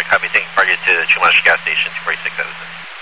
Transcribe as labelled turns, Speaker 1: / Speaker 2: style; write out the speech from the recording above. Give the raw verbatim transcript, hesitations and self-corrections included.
Speaker 1: copy, taking target to Chumash gas station, two forty-six Edison.